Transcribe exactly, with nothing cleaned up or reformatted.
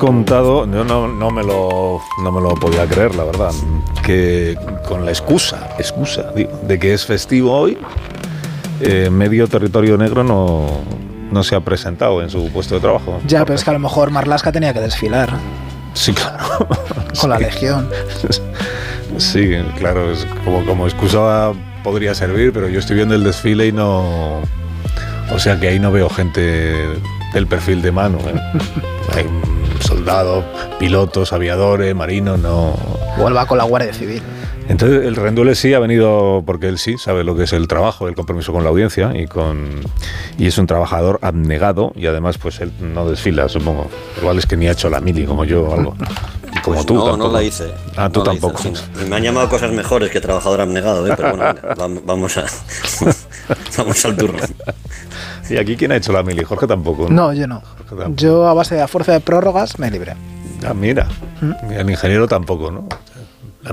contado, yo no, no, me lo, no me lo podía creer, la verdad, que con la excusa, excusa digo, de que es festivo hoy, eh, medio territorio negro no, no se ha presentado en su puesto de trabajo. Ya, pero es que a lo mejor Marlaska tenía que desfilar. Sí, claro. Con sí. la Legión. Sí, claro, es como, como excusa podría servir, pero yo estoy viendo el desfile y no... O sea que ahí no veo gente del perfil de Manu, ¿eh? Hay soldados, pilotos, aviadores, marinos, no... O él va con la Guardia Civil. Entonces el Rendueles sí ha venido porque él sí sabe lo que es el trabajo, el compromiso con la audiencia y con y es un trabajador abnegado y además pues él no desfila, supongo. Igual es que ni ha hecho la mili como yo o algo. Como pues tú no, tampoco. no la hice. Ah, tú no tampoco. Hice, sí. Y me han llamado cosas mejores que trabajador abnegado, ¿eh? Pero bueno, venga, vamos a vamos al turno. ¿Y aquí quién ha hecho la mili? Jorge tampoco. No, no yo no. Yo a base de a fuerza de prórrogas me libré. Ah, mira. ¿Mm? El ingeniero tampoco, ¿no?